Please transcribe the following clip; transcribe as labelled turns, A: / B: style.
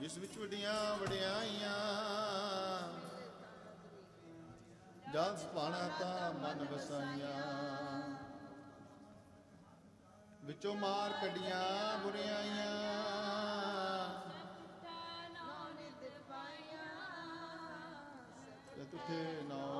A: ਜਿਸ ਵਿੱਚ ਵੱਡੀਆਂ ਵਡਿਆਈਆਂ, ਜਸ ਪਾਣਾ ਤਾਂ ਮਨ ਵਸਾਈਆਂ। ਵਿੱਚੋਂ ਮਾਰ ਕੱਢੀਆਂ ਬੁਰਿਆਈਆਂ, ਤੇ ਤੁਠੇ ਨਾ